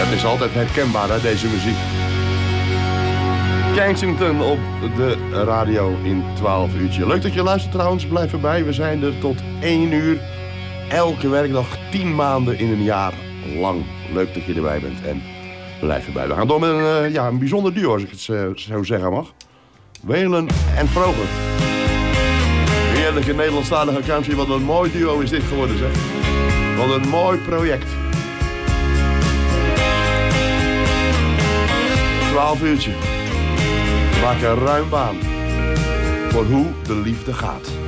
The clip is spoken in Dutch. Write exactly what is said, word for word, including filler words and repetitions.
het is altijd herkenbaar, hè, deze muziek. Kensington op de radio in twaalf uurtje. Leuk dat je luistert trouwens, blijf erbij. We zijn er tot één uur. Elke werkdag tien maanden in een jaar lang. Leuk dat je erbij bent en blijf erbij. We gaan door met een, uh, ja, een bijzonder duo, als ik het uh, zo zeggen mag. Whalen en Vroger. Heerlijke Nederlandstalige country. Wat een mooi duo is dit geworden, zeg. Wat een mooi project. twaalf uurtje. Maak een ruim baan voor hoe de liefde gaat.